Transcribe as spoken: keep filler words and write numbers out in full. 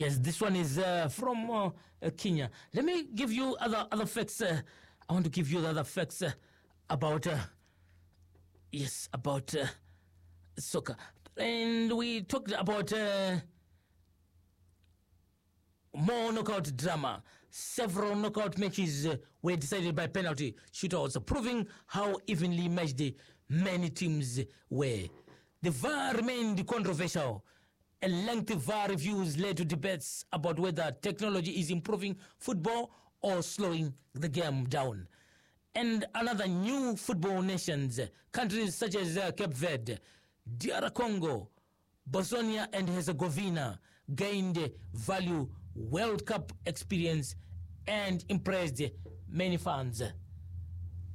Yes, this one is uh, from uh, uh, Kenya. Let me give you other other facts. Uh, I want to give you the other facts uh, about uh, yes about uh, soccer, and we talked about uh, more knockout drama. Several knockout matches uh, were decided by penalty shootouts, proving how evenly matched many teams were. The V A R remained controversial. A lengthy V A R reviews led to debates about whether technology is improving football or slowing the game down. And another new football nations, countries such as uh, Cape Verde, D R Congo, Bosnia and Herzegovina gained value World Cup experience and impressed many fans.